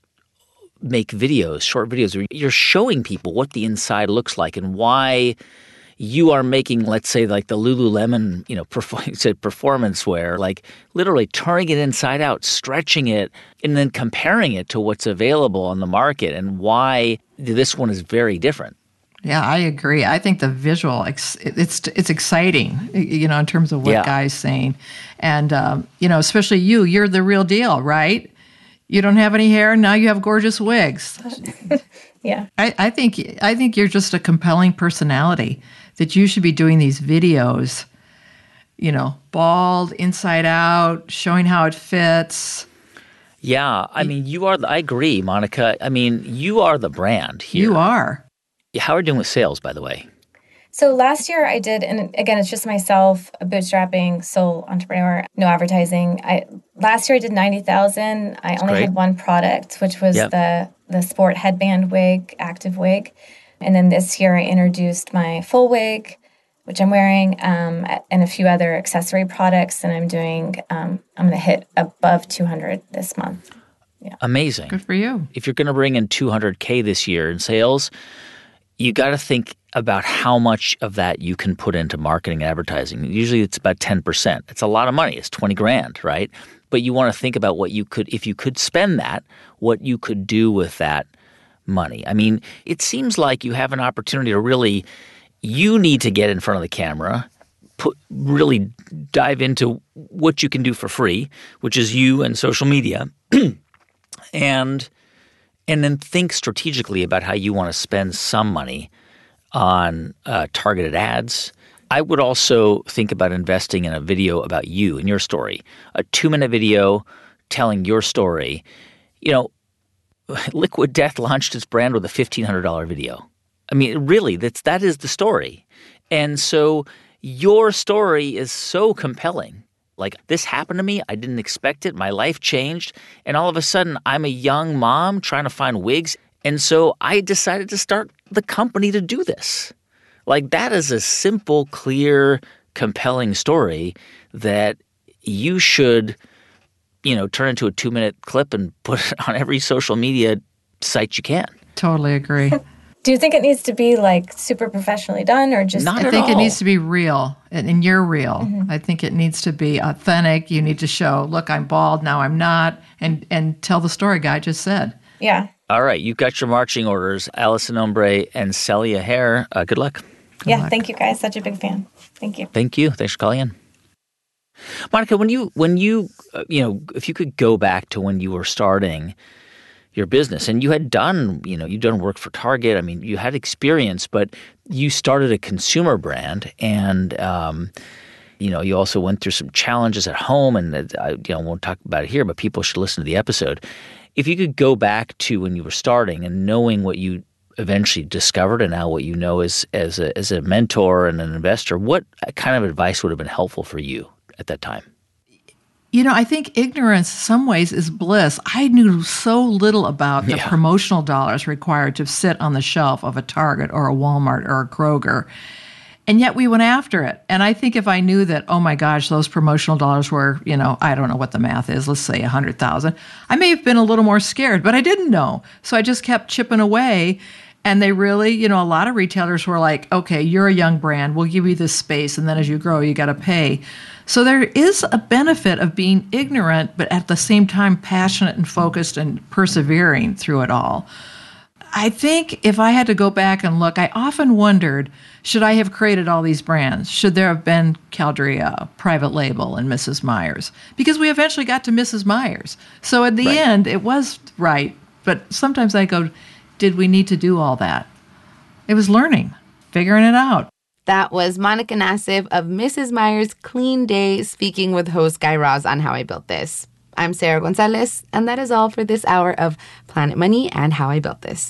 make videos, short videos, where you're showing people what the inside looks like and why you are making, let's say, like the Lululemon, you know, perform- said performance wear, like literally turning it inside out, stretching it, and then comparing it to what's available on the market and why this one is very different.
Yeah, I agree. I think the visual, it's it's exciting, you know, in terms of what
yeah.
Guy's saying. And, um, you know, especially you, you're the real deal, right? You don't have any hair, now you have gorgeous wigs.
Yeah.
I, I think I think you're just a compelling personality that you should be doing these videos, you know, bald, inside out, showing how it fits.
Yeah, I mean, you are, the, I agree, Monica. I mean, you are the brand here.
You are.
How are you doing with sales, by the way?
So last year I did, and again, it's just myself, a bootstrapping sole entrepreneur, no advertising. I last year I did ninety thousand. I
That's
only
great.
had one product, which was
Yep.
the the sport headband wig, active wig. And then this year I introduced my full wig, which I'm wearing, um, and a few other accessory products. And I'm doing, um, I'm going to hit above two hundred this month. Yeah.
Amazing.
Good for you.
If you're going to bring in two hundred K this year in sales, you got to think about how much of that you can put into marketing and advertising. Usually it's about ten percent. It's a lot of money. It's twenty grand, right? But you want to think about what you could, if you could spend that, what you could do with that money. I mean, it seems like you have an opportunity to really, you need to get in front of the camera, put really dive into what you can do for free, which is you and social media, and and then think strategically about how you want to spend some money on uh, targeted ads. I would also think about investing in a video about you and your story, a two-minute video telling your story. You know, Liquid Death launched its brand with a fifteen hundred dollars video. I mean, really, that's that is the story. And so your story is so compelling. Like, this happened to me. I didn't expect it. My life changed. And all of a sudden, I'm a young mom trying to find wigs. And so I decided to start the company to do this. Like, that is a simple, clear, compelling story that you should, you know, turn into a two-minute clip and put it on every social media site you can.
Totally agree.
Do you think it needs to be like super professionally done or just?
Not
I
at
think
all.
it needs to be real, and, and you're real.
Mm-hmm.
I think it needs to be authentic. You need to show, look, I'm bald, now I'm not, and and tell the story Guy just said.
Yeah.
All right, you've got your marching orders, Allison Ombre and Celia Hare. Uh, good luck.
Good
yeah.
luck.
Thank you, guys. Such a big fan. Thank you.
Thank you. Thanks for calling in. Monica, when you, when you, uh, you know, if you could go back to when you were starting your business and you had done, you know, you'd done work for Target. I mean, you had experience, but you started a consumer brand and, um, you know, you also went through some challenges at home and uh, I, you know, won't talk about it here, but people should listen to the episode. If you could go back to when you were starting and knowing what you eventually discovered and now what you know as, as a, as a mentor and an investor, what kind of advice would have been helpful for you at that time?
You know, I think ignorance, in some ways, is bliss. I knew so little about the
Yeah.
promotional dollars required to sit on the shelf of a Target or a Walmart or a Kroger. And yet we went after it. And I think if I knew that, oh my gosh, those promotional dollars were, you know, I don't know what the math is, let's say one hundred thousand, I may have been a little more scared, but I didn't know. So I just kept chipping away. And they really, you know, a lot of retailers were like, okay, you're a young brand, we'll give you this space. And then as you grow, you got to pay. So there is a benefit of being ignorant, but at the same time passionate and focused and persevering through it all. I think if I had to go back and look, I often wondered, should I have created all these brands? Should there have been Caldria, Private Label, and Missus Myers? Because we eventually got to Missus Myers. So at the
Right.
end, it was right. But sometimes I go, did we need to do all that? It was learning, figuring it out.
That was Monica Nassif of Missus Myers Clean Day speaking with host Guy Raz on How I Built This. I'm Sarah Gonzalez, and that is all for this hour of Planet Money and How I Built This.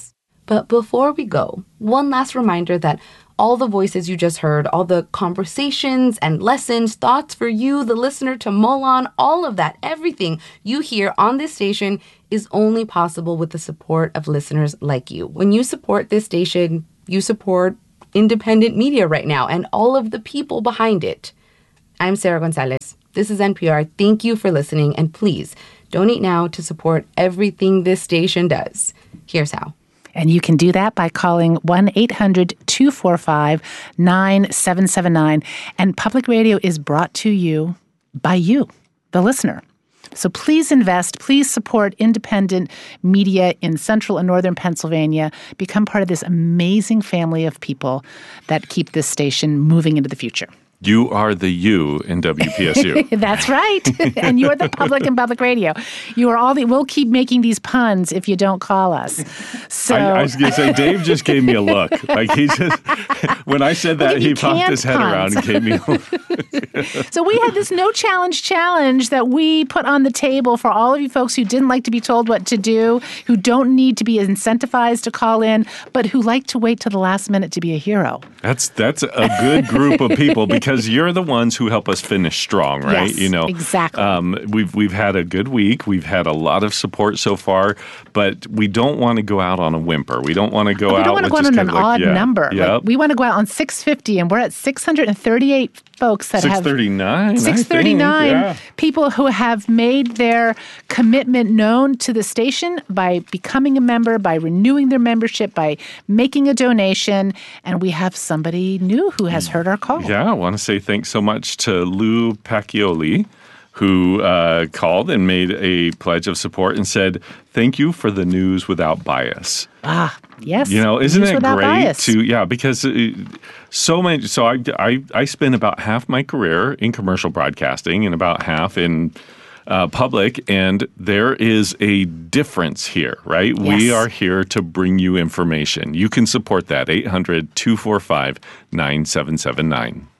But before we go, one last reminder that all the voices you just heard, all the conversations and lessons, thoughts for you, the listener, to mull on, all of that, everything you hear on this station is only possible with the support of listeners like you. When you support this station, you support independent media right now and all of the people behind it. I'm Sarah Gonzalez. This is N P R. Thank you for listening, and please donate now to support everything this station does. Here's how.
And you can do that by calling one eight hundred two four five nine seven seven nine. And Public Radio is brought to you by you, the listener. So please invest, please support independent media in central and northern Pennsylvania. Become part of this amazing family of people that keep this station moving into the future.
You are the you in W P S U.
That's right. And you're the public in Public Radio. You are all the, we'll keep making these puns if you don't call us. So
I, I was going to say, Dave just gave me a look. Like he just, when I said that,
well,
he popped his head
puns.
around and gave me a look.
So we had this no challenge challenge that we put on the table for all of you folks who didn't like to be told what to do, who don't need to be incentivized to call in, but who like to wait till the last minute to be a hero.
That's that's a good group of people because you're the ones who help us finish strong, right?
Yes,
you know,
exactly.
Um, we've we've had a good week. We've had a lot of support so far, but we don't want to go out on a whimper. We don't want to go
we
out.
We don't want to
with
go out on
an
an odd
like, yeah,
number.
Yep.
Like, we want to go out on six fifty, and we're at six hundred thirty-eight folks that
six
have
thirty-nine,
six thirty-nine
yeah.
people who have made their commitment known to the station by becoming a member, by renewing their membership, by making a donation, and we have somebody new who has heard our call.
Yeah, I want to say thanks so much to Lou Pacchioli, who uh, called and made a pledge of support and said, thank you for the news without bias.
Ah, yes.
You know, isn't
news
it
without
great
bias.
to, yeah, because uh, so many, so I, I, I spent about half my career in commercial broadcasting and about half in uh, public, and there is a difference here, right?
Yes.
We are here to bring you information. You can support that, eight hundred two four five nine seven seven nine.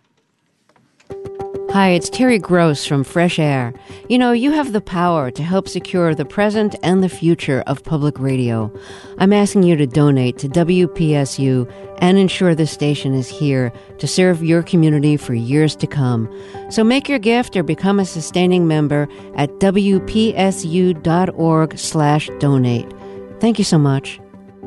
Hi, it's Terry Gross from Fresh Air. You know, you have the power to help secure the present and the future of public radio. I'm asking you to donate to W P S U and ensure this station is here to serve your community for years to come. So make your gift or become a sustaining member at W P S U dot org slash donate. Thank you so much.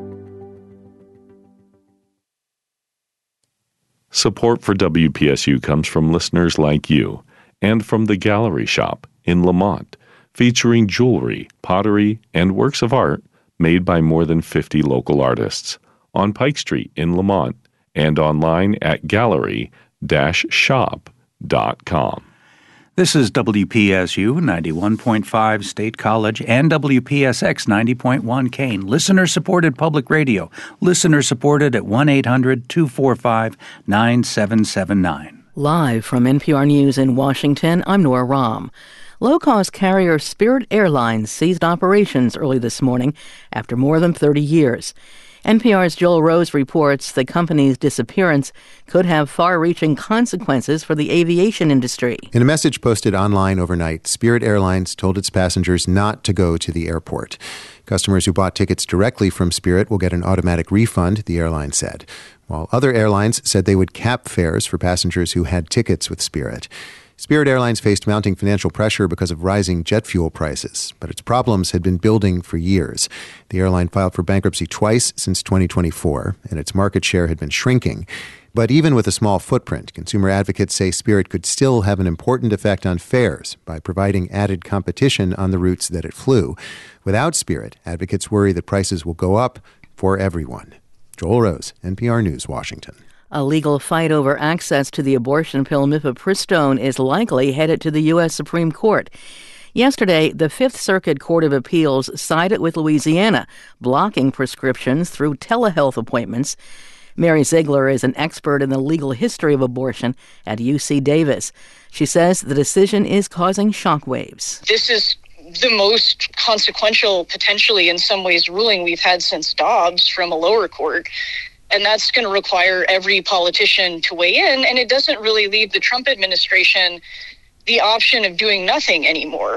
Support for W P S U comes from listeners like you and from the Gallery Shop in Lamont, featuring jewelry, pottery, and works of art made by more than fifty local artists on Pike Street in Lamont and online at gallery dash shop dot com.
This is W P S U ninety-one point five State College and W P S X ninety point one Kane. Listener-supported public radio. Listener-supported at one eight hundred two four five nine seven seven nine.
Live from N P R News in Washington, I'm Nora Rahm. Low-cost carrier Spirit Airlines ceased operations early this morning after more than thirty years. N P R's Joel Rose reports the company's disappearance could have far-reaching consequences for the aviation industry.
In a message posted online overnight, Spirit Airlines told its passengers not to go to the airport. Customers who bought tickets directly from Spirit will get an automatic refund, the airline said, while other airlines said they would cap fares for passengers who had tickets with Spirit. Spirit Airlines faced mounting financial pressure because of rising jet fuel prices, but its problems had been building for years. The airline filed for bankruptcy twice since twenty twenty-four, and its market share had been shrinking. But even with a small footprint, consumer advocates say Spirit could still have an important effect on fares by providing added competition on the routes that it flew. Without Spirit, advocates worry that prices will go up for everyone. Joel Rose, N P R News, Washington.
A legal fight over access to the abortion pill mifepristone is likely headed to the U S Supreme Court. Yesterday, the Fifth Circuit Court of Appeals sided with Louisiana, blocking prescriptions through telehealth appointments. Mary Ziegler is an expert in the legal history of abortion at U C Davis. She says the decision is causing shockwaves.
This is the most consequential, potentially in some ways, ruling we've had since Dobbs from a lower court. And that's going to require every politician to weigh in. And it doesn't really leave the Trump administration the option of doing nothing anymore.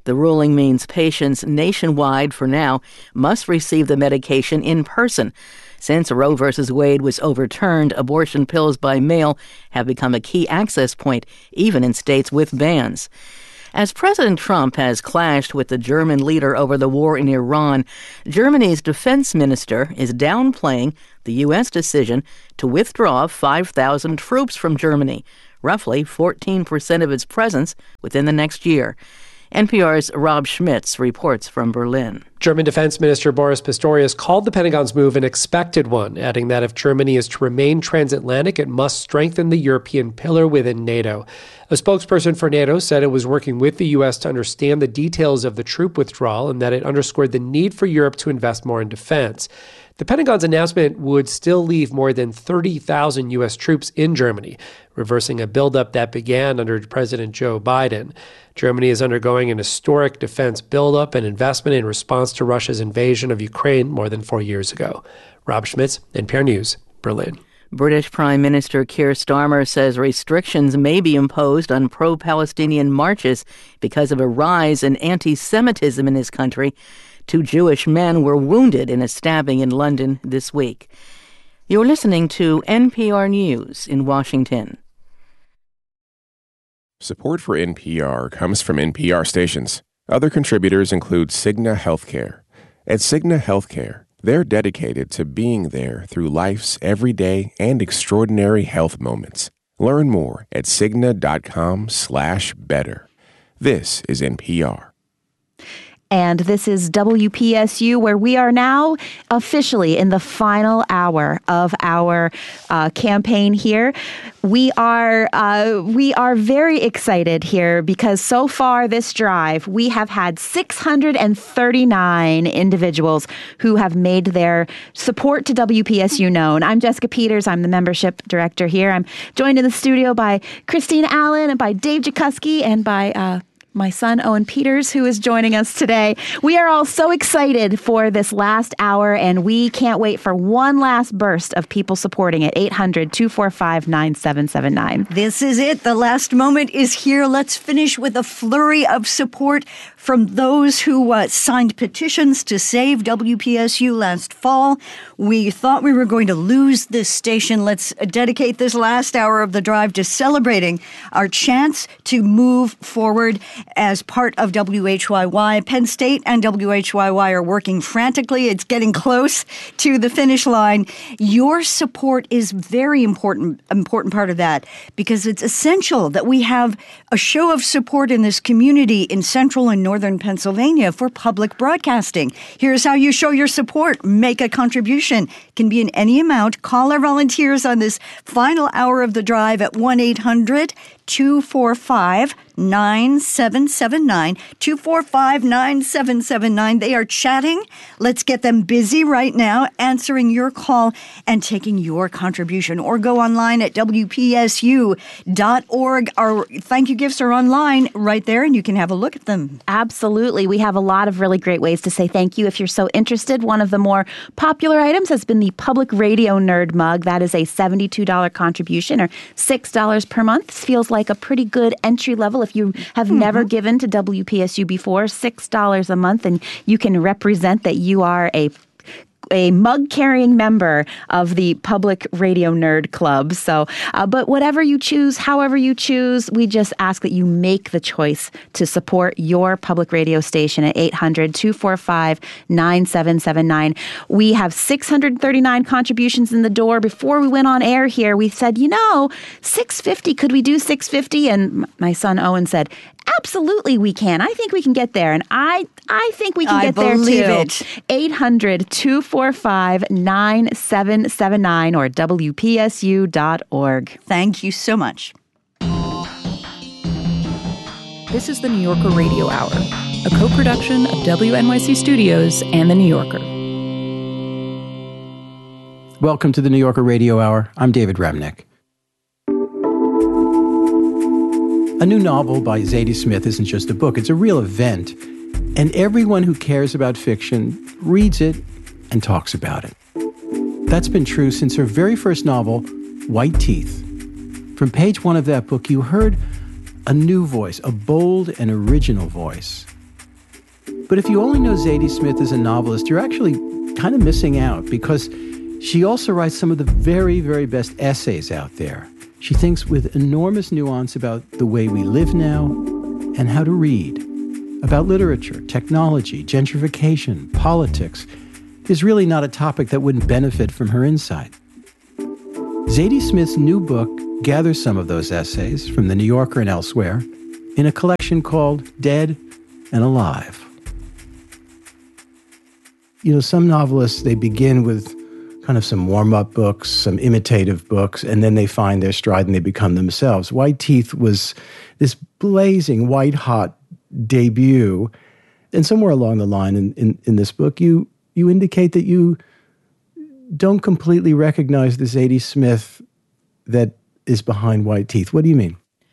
The ruling means patients nationwide, for now, must receive the medication in person. Since Roe v. Wade was overturned, abortion pills by mail have become a key access point, even in states with bans. As President Trump has clashed with the German leader over the war in Iran, Germany's defense minister is downplaying the U S decision to withdraw five thousand troops from Germany, roughly fourteen percent of its presence, within the next year. N P R's Rob Schmitz reports from Berlin.
German Defense Minister Boris Pistorius called the Pentagon's move an expected one, adding that if Germany is to remain transatlantic, it must strengthen the European pillar within NATO. A spokesperson for NATO said it was working with the U S to understand the details of the troop withdrawal and that it underscored the need for Europe to invest more in defense. The Pentagon's announcement would still leave more than thirty thousand U S troops in Germany, reversing a buildup that began under President Joe Biden. Germany is undergoing an historic defense buildup and investment in response to Russia's invasion of Ukraine more than four years ago. Rob Schmitz, N P R News, Berlin.
British Prime Minister Keir Starmer says restrictions may be imposed on pro-Palestinian marches because of a rise in anti-Semitism in his country. Two Jewish men were wounded in a stabbing in London this week. You're listening to N P R News in Washington.
Support for N P R comes from N P R stations. Other contributors include Cigna Healthcare. At Cigna Healthcare, they're dedicated to being there through life's everyday and extraordinary health moments. Learn more at Cigna.com slash better. This is N P R.
And this is W P S U, where we are now officially in the final hour of our uh, campaign here. We are uh, we are very excited here because so far this drive, we have had six hundred thirty-nine individuals who have made their support to W P S U known. I'm Jessica Peters. I'm the membership director here. I'm joined in the studio by Christine Allen and by Dave Jakuski and by uh, my son, Owen Peters, who is joining us today. We are all so excited for this last hour, and we can't wait for one last burst of people supporting it. eight hundred, two four five, nine seven seven nine.
This is it. The last moment is here. Let's finish with a flurry of support from those who uh, signed petitions to save W P S U last fall. We thought we were going to lose this station. Let's dedicate this last hour of the drive to celebrating our chance to move forward as part of W H Y Y. Penn State and W H Y Y are working frantically. It's getting close to the finish line. Your support is very important, important part of that, because it's essential that we have a show of support in this community in central and northern Pennsylvania for public broadcasting. Here's how you show your support. Make a contribution. It can be in any amount. Call our volunteers on this final hour of the drive at one eight hundred, two four five, nine seven seven nine. two four five, nine seven seven nine. They are chatting. Let's get them busy right now, answering your call and taking your contribution. Or go online at W P S U dot org. Our thank you gifts are online right there, and you can have a look at them.
Absolutely. We have a lot of really great ways to say thank you if you're so interested. One of the more popular items has been the Public Radio Nerd Mug. That is a seventy-two dollars contribution, or six dollars per month. This feels like a pretty good entry level if you have mm-hmm. never given to W P S U before. six dollars a month, and you can represent that you are a a mug-carrying member of the Public Radio Nerd Club. So, uh, but whatever you choose, however you choose, we just ask that you make the choice to support your public radio station at eight hundred, two four five, nine seven seven nine. We have six hundred thirty-nine contributions in the door. Before we went on air here, we said, you know, six fifty, could we do six fifty? And my son Owen said, absolutely we can. I think we can get there. And I I think we can
I
get there too.
It.
eight hundred, two four five, nine seven seven nine or W P S U dot org.
Thank you so much.
This is the New Yorker Radio Hour, a co-production of W N Y C Studios and The New Yorker.
Welcome to the New Yorker Radio Hour. I'm David Remnick. A new novel by Zadie Smith isn't just a book, it's a real event. And everyone who cares about fiction reads it and talks about it. That's been true since her very first novel, White Teeth. From page one of that book, you heard a new voice, a bold and original voice. But if you only know Zadie Smith as a novelist, you're actually kind of missing out, because she also writes some of the very, very best essays out there. She thinks with enormous nuance about the way we live now and how to read, about literature, technology, gentrification, politics. There's really not a topic that wouldn't benefit from her insight. Zadie Smith's new book gathers some of those essays from The New Yorker and elsewhere in a collection called Dead and Alive. You know, some novelists, they begin with kind of some warm-up books, some imitative books, and then they find their stride and they become themselves. White Teeth was this blazing, white-hot debut, and somewhere along the line in, in, in this book, you you indicate that you don't completely recognize the Zadie Smith that is behind White Teeth. What do you mean?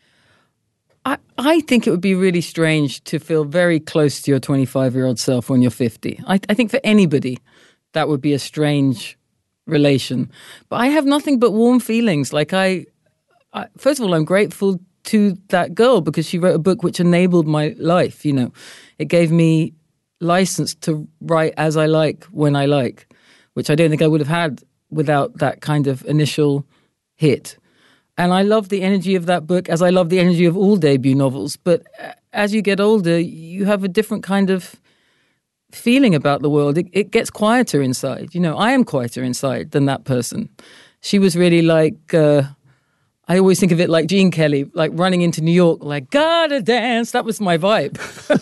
I, I think it would be really strange to feel very close to your twenty-five-year-old self when you're fifty. I, I think for anybody, that would be a strange relation. But I have nothing but warm feelings. Like I, I, first of all, I'm grateful to that girl because she wrote a book which enabled my life. You know, it gave me license to write as I like, when I like, which I don't think I would have had without that kind of initial hit. And I love the energy of that book, as I love the energy of all debut novels. But as you get older, you have a different kind of feeling about the world. It, it gets quieter inside. You know, I am quieter inside than that person. She was really like, uh, I always think of it like Gene Kelly, like running into New York, like, gotta dance. That was my vibe.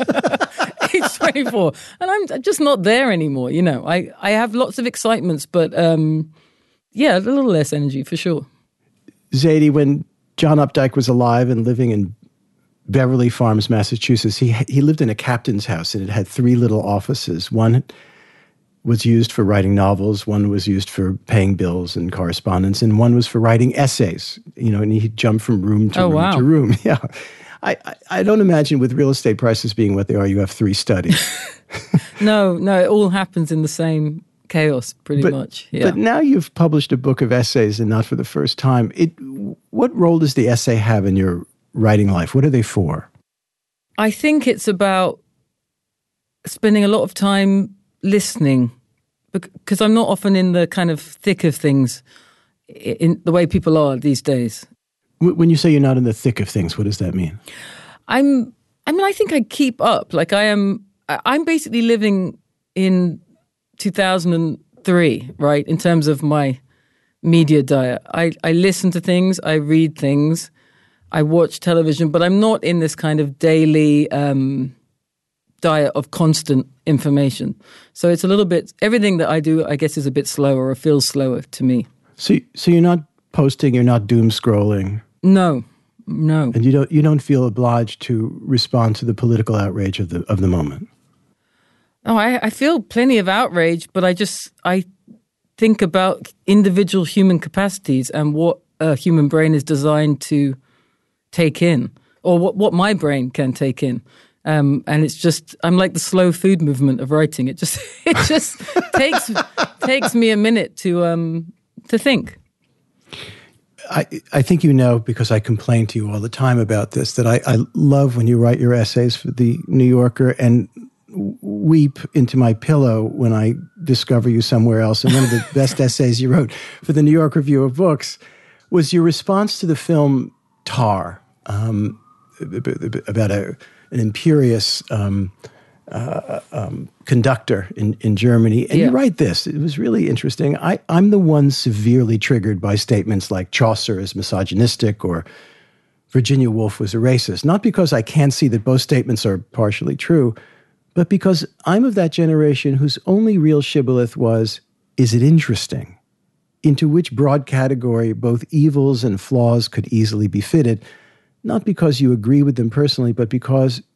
Age twenty-four. And I'm just not there anymore. You know, I, I have lots of excitements, but um, yeah, a little less energy for sure.
Zadie, when John Updike was alive and living in Beverly Farms, Massachusetts, he he lived in a captain's house, and it had three little offices. One was used for writing novels, one was used for paying bills and correspondence, and one was for writing essays. You know, and he'd jump from room to
oh,
room
wow.
to room. Yeah, I, I I don't imagine with real estate prices being what they are, you have three studies.
no, no, it all happens in the same chaos, pretty
but,
much. Yeah.
But now you've published a book of essays, and not for the first time. It what role does the essay have in your writing life? What are they for?
I think it's about spending a lot of time listening, because I'm not often in the kind of thick of things in the way people are these days.
When you say you're not in the thick of things, what does that mean?
I'm, I mean, I think I keep up. Like I am, I'm basically living in two thousand three, right? In terms of my media diet. I, I listen to things, I read things, I watch television, but I'm not in this kind of daily um, diet of constant information. So it's a little bit, everything that I do, I guess, is a bit slower or feels slower to me.
So, so you're not posting, you're not doom scrolling?
No, no.
And you don't, you don't feel obliged to respond to the political outrage of the of the moment?
Oh, I, I feel plenty of outrage, but I just, I think about individual human capacities and what a human brain is designed to take in, or what, what my brain can take in. Um, and it's just, I'm like the slow food movement of writing. It just, it just takes takes me a minute to um, to think.
I, I think you know, because I complain to you all the time about this, that I, I love when you write your essays for The New Yorker and weep into my pillow when I discover you somewhere else. And one of the best essays you wrote for the New York Review of Books was your response to the film Tar, um, about a, an imperious um, uh, um, conductor in, in Germany. And yeah. you write this. It was really interesting. I, I'm the one severely triggered by statements like Chaucer is misogynistic or Virginia Woolf was a racist. Not because I can't see that both statements are partially true, but because I'm of that generation whose only real shibboleth was, is it interesting? Into which broad category both evils and flaws could easily be fitted, not because you agree with them personally, but because